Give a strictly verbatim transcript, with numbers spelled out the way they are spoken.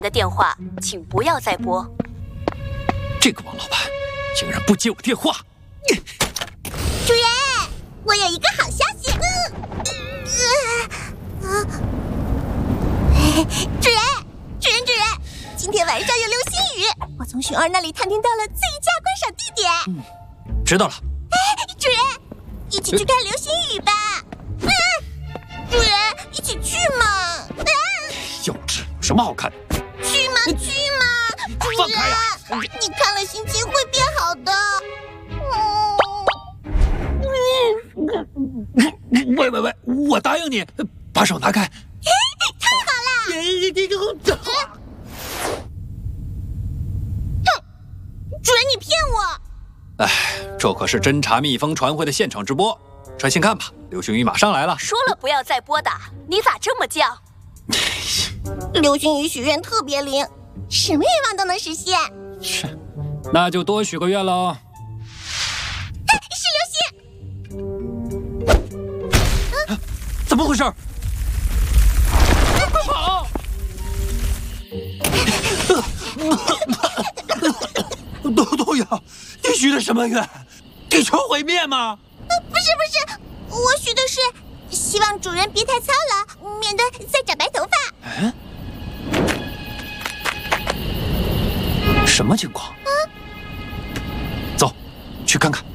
的电话，请不要再拨。 这个王老板竟然不接我电话！ 主人，我有一个好消息。嗯，呃，啊，主人，主人，主人，今天晚上有流星雨，我从寻儿那里探听到了最佳观赏地点。 嗯，知道了。 哎，主人，一起去看流星雨吧。嗯，主人，一起去嘛。啊， 幼稚，有什么好看的？ 去嘛，去嘛，主放开呀！ 人，你看了心情会变好的。 嗯，喂喂喂，我答应你，把手拿开。 太好了！哼，主人，你骗我！ 哎，这可是侦察蜜蜂传回的现场直播，专心看吧，流星雨马上来了。 说了不要再拨打，你咋这么犟？ 流星雨许愿特别灵，什么愿望都能实现。 切，那就多许个愿喽。 是流星！ 啊，怎么回事？快跑！豆豆呀，你许的什么愿？地球毁灭吗？ 不是不是，我许的是希望主人别太操劳，免得再长白头发。 嗯？什么情况？ 啊， 走，去看看。